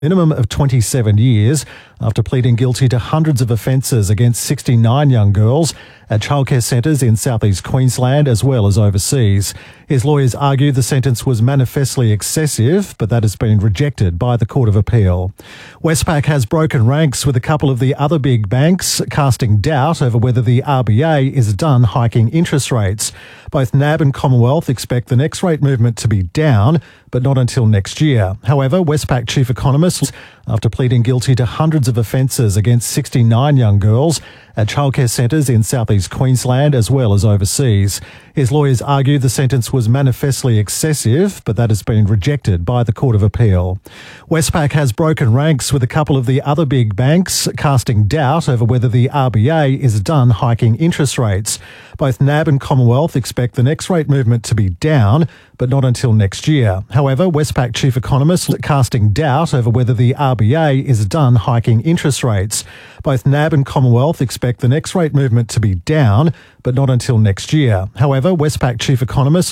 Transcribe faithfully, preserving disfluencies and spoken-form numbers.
Minimum of twenty-seven years after pleading guilty to hundreds of offences against sixty-nine young girls at childcare centres in southeast Queensland as well as overseas. His lawyers argued the sentence was manifestly excessive, but that has been rejected by the Court of Appeal. Westpac has broken ranks with a couple of the other big banks, casting doubt over whether the R B A is done hiking interest rates. Both N A B and Commonwealth expect the next rate movement to be down, but not until next year. However, Westpac chief economist, after pleading guilty to hundreds of offences against sixty-nine young girls at childcare centres in southeast Queensland as well as overseas. His lawyers argued the sentence was manifestly excessive, but that has been rejected by the Court of Appeal. Westpac has broken ranks with a couple of the other big banks, casting doubt over whether the R B A is done hiking interest rates. Both N A B and Commonwealth expect the next rate movement to be down, but not until next year. However, Westpac chief economist casting doubt over whether the R B A is done hiking interest rates. Both N A B and Commonwealth expect the next rate movement to be down, but not until next year. However, Westpac chief economist